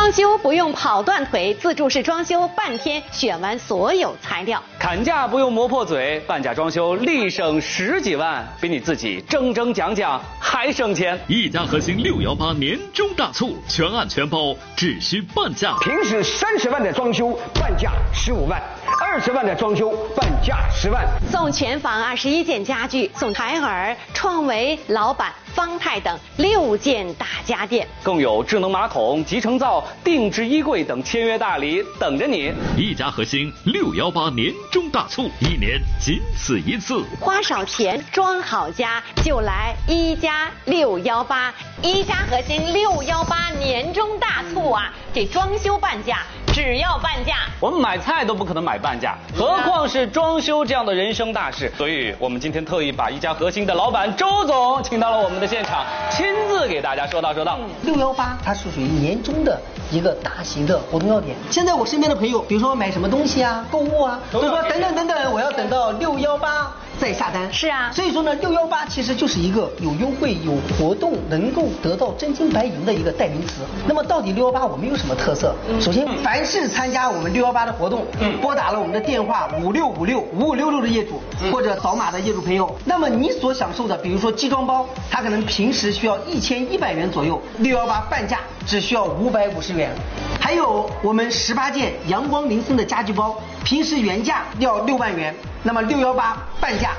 装修不用跑断腿，自助式装修半天选完所有材料。 砍价不用磨破嘴，半价装修立省10几万，比你自己争讲还省钱。 一家核心618年终大促，全案全包，只需半价。 平时30万的装修，半价15万；20万的装修，半价10万。 送全房21件家具，送海尔、创维、老板、方太等6件大家电， 更有智能马桶、集成灶、定制衣柜等签约大礼等着你。 一家核心618年终大促，1年仅此一次。 花少钱装好家，就来一家618。一家核心618年终大促啊！这装修半价，只要半价。 我们买菜都不可能买半价，何况是装修这样的人生大事。所以我们今天特意把一家核心的老板周总请到了我们的现场，亲自给大家说道。 618它是属于年终的一个大型的活动要点。现在我身边的朋友，比如说买什么东西啊、购物啊，都说等等，我要等到618再下单。 是啊， 所以说呢，618其实就是一个有优惠、有活动，能够得到真金白银的一个代名词。那么到底618我们有什么特色？首先，凡是参加我们618的活动，拨打了我们的电话56565566的业主，或者扫码的业主朋友，那么你所享受的，比如说机装包，它可能平时需要1100元左右，618半价只需要550元。还有我们18件阳光林森的家具包，平时原价要6万元，那么618半价